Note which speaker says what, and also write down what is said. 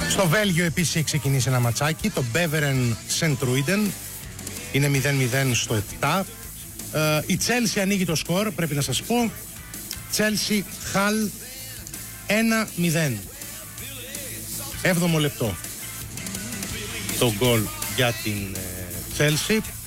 Speaker 1: Στο Βέλγιο επίσης έχει ξεκινήσει ένα ματσάκι, το Beveren Sint-Truiden, είναι 0-0 στο 7. Η Τσέλσι ανοίγει το σκορ, πρέπει να σας πω. Τσέλσι Χαλ 1-0. 7ο λεπτό το γκολ για την Τσέλσι.